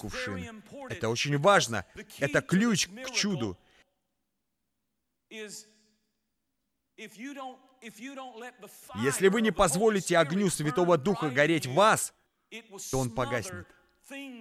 кувшин. Это очень важно. Это ключ к чуду. Если вы не позволите огню Святого Духа гореть в вас, то он погаснет.